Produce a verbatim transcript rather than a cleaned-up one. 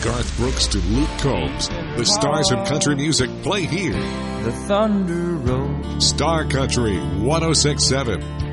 Garth Brooks to Luke Combs, the stars of country music play here. The thunder rolls. Star Country one oh six point seven.